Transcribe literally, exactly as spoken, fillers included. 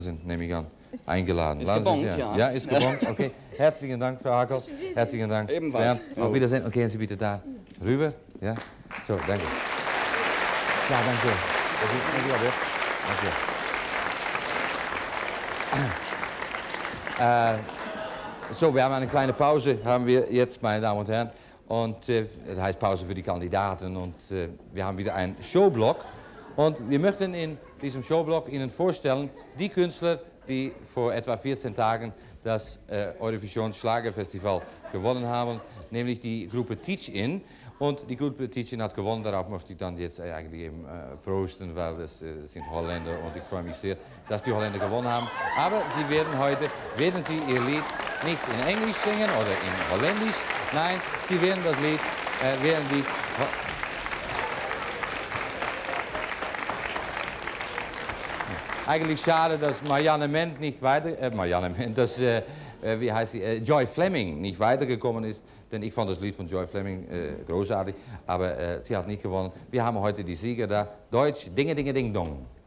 sind, nehme ich an, eingeladen. Ist Lassen gebongt, Sie sehen. ja. Ja, ist gebongt, okay. Herzlichen Dank, Frau Hackels. Herzlichen Dank. Ebenfalls. Bernd, auf Wiedersehen. Und gehen Sie bitte da rüber. Ja, so, danke. Ja, danke. Danke, Bert. Danke. Äh, so, wir haben eine kleine Pause, haben wir jetzt, meine Damen und Herren. Und äh, das heißt Pause für die Kandidaten. Und äh, wir haben wieder einen Showblock. Und wir möchten in diesem Showblock Ihnen vorstellen, die Künstler, die vor etwa vierzehn Tagen das äh, Eurovision Schlagerfestival gewonnen haben, nämlich die Gruppe Teach-In. Und die Gruppe Teach-In hat gewonnen, darauf möchte ich dann jetzt eigentlich eben äh, prosten, weil das äh, sind Holländer und ich freue mich sehr, dass die Holländer gewonnen haben. Aber sie werden heute, werden sie ihr Lied nicht in Englisch singen oder in Holländisch, nein, sie werden das Lied, äh, werden die... Eigentlich schade, dass Marianne Ment nicht weiter, äh, Marianne Ment, dass, äh, wie heißt sie, äh, Joy Fleming nicht weitergekommen ist, denn ich fand das Lied von Joy Fleming äh, großartig, aber äh, sie hat nicht gewonnen. Wir haben heute die Sieger da, Deutsch, Dinge, Dinge, Ding, Dong.